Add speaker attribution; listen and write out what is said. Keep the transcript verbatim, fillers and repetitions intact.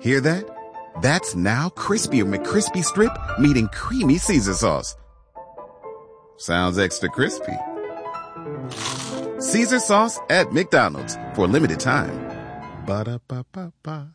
Speaker 1: Hear that? That's now crispier McCrispy Strip meeting creamy Caesar sauce. Sounds extra crispy. Caesar sauce at McDonald's for a limited time. Ba-da-ba-ba-ba.